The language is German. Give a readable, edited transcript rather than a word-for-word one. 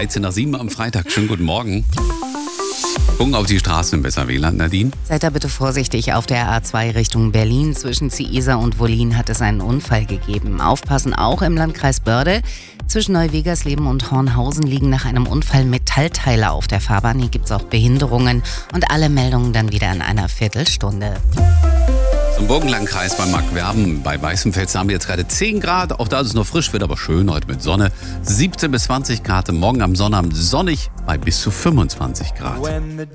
13 nach 7 am Freitag. Schönen guten Morgen. Gucken auf die Straßen im Weserwieland, Nadine. Seid da bitte vorsichtig auf der A2 Richtung Berlin. Zwischen Ziesa und Wollin hat es einen Unfall gegeben. Aufpassen auch im Landkreis Börde. Zwischen Neuwegersleben und Hornhausen liegen nach einem Unfall Metallteile auf der Fahrbahn. Hier gibt es auch Behinderungen und alle Meldungen dann wieder in einer Viertelstunde. Zum Burgenlandkreis bei Markwerben bei Weißenfels haben wir jetzt gerade 10 Grad. Auch da ist es noch frisch, wird aber schön heute mit Sonne. 17 bis 20 Grad. Morgen am Sonnabend sonnig bei bis zu 25 Grad.